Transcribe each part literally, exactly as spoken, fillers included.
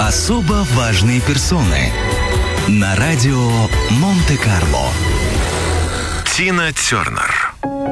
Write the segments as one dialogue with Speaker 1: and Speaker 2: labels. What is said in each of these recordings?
Speaker 1: Особо важные персоны на радио Монте-Карло.
Speaker 2: Тина Тернер.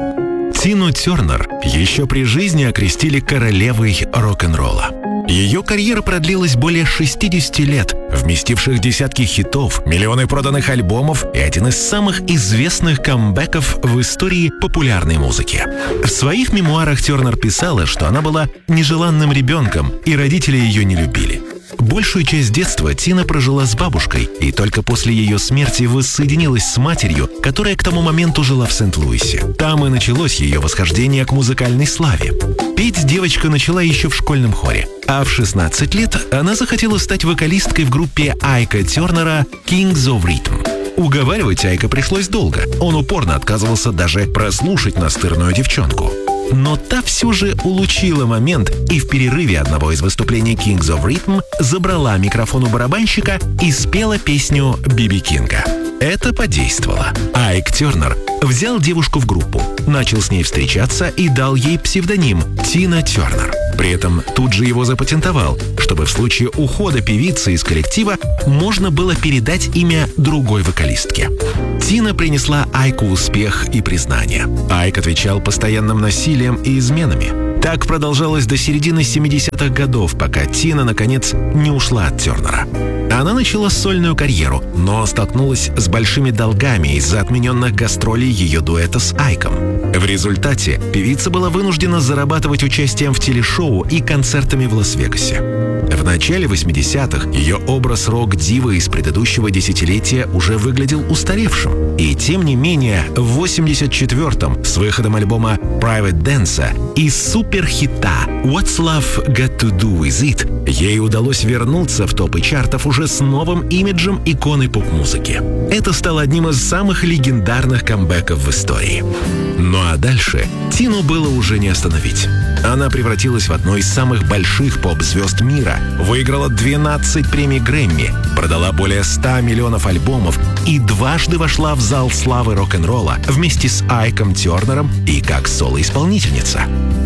Speaker 2: Тину Тернер еще при жизни окрестили королевой рок-н-ролла. Ее карьера продлилась более шестидесяти лет, вместивших десятки хитов, миллионы проданных альбомов и один из самых известных камбэков в истории популярной музыки. В своих мемуарах Тернер писала, что она была нежеланным ребенком, и родители ее не любили. Большую часть детства Тина прожила с бабушкой и только после ее смерти воссоединилась с матерью, которая к тому моменту жила в Сент-Луисе. Там и началось ее восхождение к музыкальной славе. Петь девочка начала еще в школьном хоре, а в шестнадцать лет она захотела стать вокалисткой в группе Айка Тернера «Kings of Rhythm». Уговаривать Айка пришлось долго, он упорно отказывался даже прослушать настырную девчонку. Но та все же улучила момент и в перерыве одного из выступлений Kings of Rhythm забрала микрофон у барабанщика и спела песню Би Би Кинга. Это подействовало. Айк Тернер взял девушку в группу, начал с ней встречаться и дал ей псевдоним Тина Тернер. При этом тут же его запатентовал, чтобы в случае ухода певицы из коллектива можно было передать имя другой вокалистке. Тина принесла Айку успех и признание. Айк отвечал постоянным насилием и изменами. Так продолжалось до середины семидесятых годов, пока Тина, наконец, не ушла от Тернера. Она начала сольную карьеру, но столкнулась с большими долгами из-за отмененных гастролей ее дуэта с Айком. В результате певица была вынуждена зарабатывать участием в телешоу и концертами в Лас-Вегасе. В начале восьмидесятых ее образ рок-дивы из предыдущего десятилетия уже выглядел устаревшим. И тем не менее, в восемьдесят четвёртом с выходом альбома Private Dancer и суперхита What's Love Got to Do With It ей удалось вернуться в топы чартов уже с новым имиджем иконы поп-музыки. Это стало одним из самых легендарных камбэков в истории. Ну а дальше Тину было уже не остановить. Она превратилась в одну из самых больших поп-звезд мира, выиграла двенадцать премий Грэмми, продала более ста миллионов альбомов и дважды вошла в зал славы рок-н-ролла вместе с Айком Тернером и как соло-исполнительница.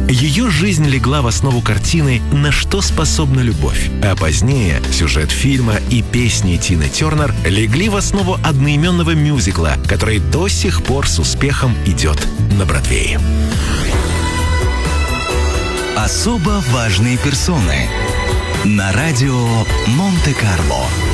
Speaker 2: Ее жизнь легла в основу картины «На что способна любовь», а позднее сюжет фильма и песни Тины Тернер легли в основу одноименного мюзикла, который до сих пор с успехом идет на Бродвее.
Speaker 1: Особо важные персоны на радио Монте-Карло.